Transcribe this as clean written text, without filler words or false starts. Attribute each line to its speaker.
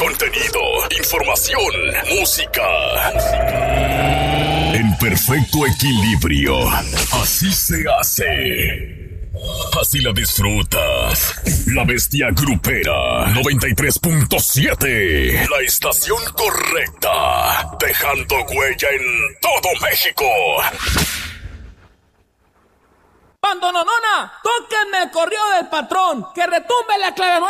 Speaker 1: contenido, información, música. En perfecto equilibrio. Así se hace. Así la disfrutas. La Bestia Grupera 93.7. La estación correcta. Dejando huella en todo México.
Speaker 2: Bandononona, tóquenme el corrido del patrón. Que retumbe la clave.